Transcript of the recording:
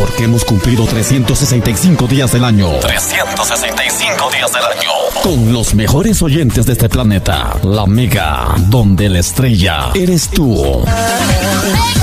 porque hemos cumplido 365 días del año. 365 días del año. Con los mejores oyentes de este planeta. La Mega, donde la estrella eres tú.